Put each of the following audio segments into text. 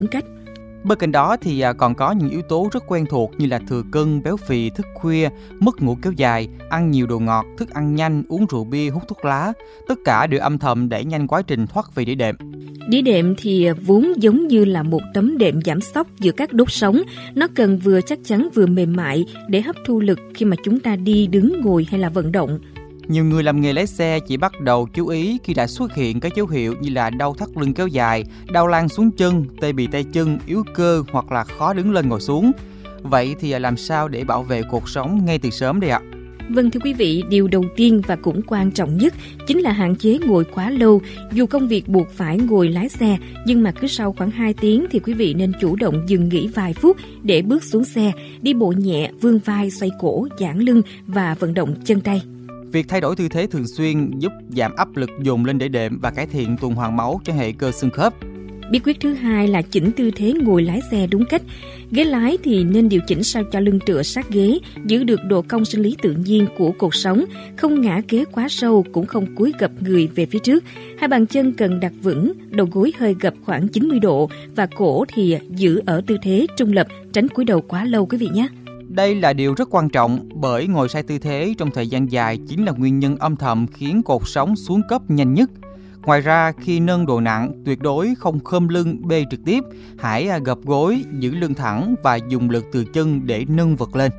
cách. Bên cạnh đó thì còn có những yếu tố rất quen thuộc như là thừa cân, béo phì, thức khuya, mất ngủ kéo dài, ăn nhiều đồ ngọt, thức ăn nhanh, uống rượu bia, hút thuốc lá. Tất cả đều âm thầm đẩy nhanh quá trình thoát vị đĩa đệm. Đĩa đệm thì vốn giống như là một tấm đệm giảm xóc giữa các đốt sống. Nó cần vừa chắc chắn vừa mềm mại để hấp thu lực khi mà chúng ta đi, đứng, ngồi hay là vận động. Nhiều người làm nghề lái xe chỉ bắt đầu chú ý khi đã xuất hiện các dấu hiệu như là đau thắt lưng kéo dài, đau lan xuống chân, tê bì tay chân, yếu cơ hoặc là khó đứng lên ngồi xuống. Vậy thì làm sao để bảo vệ cột sống ngay từ sớm đây ạ? Vâng thưa quý vị, điều đầu tiên và cũng quan trọng nhất chính là hạn chế ngồi quá lâu. Dù công việc buộc phải ngồi lái xe, nhưng mà cứ sau khoảng 2 tiếng thì quý vị nên chủ động dừng nghỉ vài phút để bước xuống xe, đi bộ nhẹ, vươn vai, xoay cổ, giãn lưng và vận động chân tay. Việc thay đổi tư thế thường xuyên giúp giảm áp lực dồn lên đĩa đệm và cải thiện tuần hoàn máu cho hệ cơ xương khớp. Bí quyết thứ hai là chỉnh tư thế ngồi lái xe đúng cách. Ghế lái thì nên điều chỉnh sao cho lưng tựa sát ghế, giữ được độ cong sinh lý tự nhiên của cột sống, không ngã ghế quá sâu, cũng không cúi gập người về phía trước. Hai bàn chân cần đặt vững, đầu gối hơi gập khoảng 90 độ và cổ thì giữ ở tư thế trung lập, tránh cúi đầu quá lâu quý vị nhé. Đây là điều rất quan trọng bởi ngồi sai tư thế trong thời gian dài chính là nguyên nhân âm thầm khiến cột sống xuống cấp nhanh nhất. Ngoài ra, khi nâng đồ nặng, tuyệt đối không khom lưng bê trực tiếp, hãy gập gối, giữ lưng thẳng và dùng lực từ chân để nâng vật lên.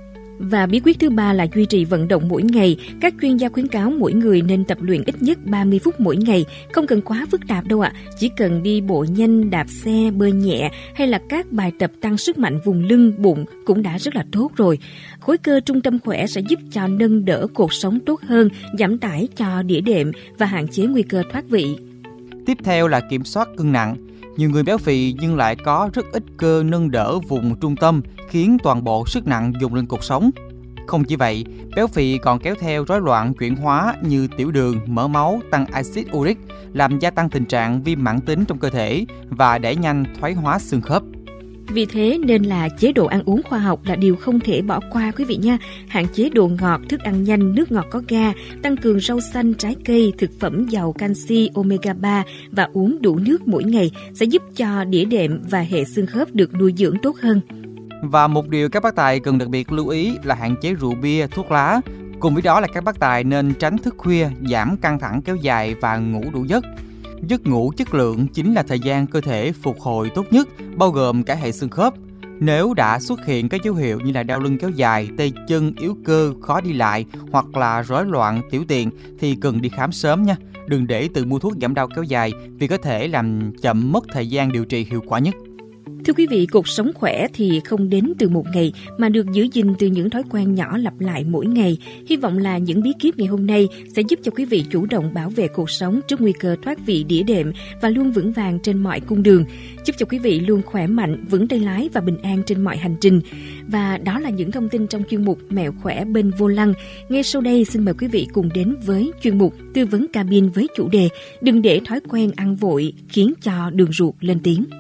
Và bí quyết thứ ba là duy trì vận động mỗi ngày. Các chuyên gia khuyến cáo mỗi người nên tập luyện ít nhất 30 phút mỗi ngày, không cần quá phức tạp đâu ạ. Chỉ cần đi bộ nhanh, đạp xe, bơi nhẹ hay là các bài tập tăng sức mạnh vùng lưng, bụng cũng đã rất là tốt rồi. Khối cơ trung tâm khỏe sẽ giúp cho nâng đỡ cột sống tốt hơn, giảm tải cho đĩa đệm và hạn chế nguy cơ thoát vị. Tiếp theo là kiểm soát cân nặng. Nhiều người béo phì nhưng lại có rất ít cơ nâng đỡ vùng trung tâm, khiến toàn bộ sức nặng dồn lên cột sống. Không chỉ vậy, béo phì còn kéo theo rối loạn chuyển hóa như tiểu đường, mỡ máu, tăng axit uric, làm gia tăng tình trạng viêm mãn tính trong cơ thể và đẩy nhanh thoái hóa xương khớp. Vì thế nên là chế độ ăn uống khoa học là điều không thể bỏ qua quý vị nha. Hạn chế đồ ngọt, thức ăn nhanh, nước ngọt có ga, tăng cường rau xanh, trái cây, thực phẩm giàu canxi, omega 3 và uống đủ nước mỗi ngày sẽ giúp cho đĩa đệm và hệ xương khớp được nuôi dưỡng tốt hơn. Và một điều các bác tài cần đặc biệt lưu ý là hạn chế rượu bia, thuốc lá. Cùng với đó là các bác tài nên tránh thức khuya, giảm căng thẳng kéo dài và ngủ đủ giấc. Giấc ngủ chất lượng chính là thời gian cơ thể phục hồi tốt nhất, bao gồm cả hệ xương khớp. Nếu đã xuất hiện các dấu hiệu như là đau lưng kéo dài, tay chân yếu cơ, khó đi lại hoặc là rối loạn tiểu tiện thì cần đi khám sớm nha. Đừng để tự mua thuốc giảm đau kéo dài vì có thể làm chậm mất thời gian điều trị hiệu quả nhất. Thưa quý vị, cuộc sống khỏe thì không đến từ một ngày mà được giữ gìn từ những thói quen nhỏ lặp lại mỗi ngày. Hy vọng là những bí kíp ngày hôm nay sẽ giúp cho quý vị chủ động bảo vệ cuộc sống trước nguy cơ thoát vị đĩa đệm và luôn vững vàng trên mọi cung đường, giúp cho quý vị luôn khỏe mạnh, vững tay lái và bình an trên mọi hành trình. Và đó là những thông tin trong chuyên mục Mẹo khỏe bên vô lăng. Ngay sau đây xin mời quý vị cùng đến với chuyên mục tư vấn cabin với chủ đề đừng để thói quen ăn vội khiến cho đường ruột lên tiếng.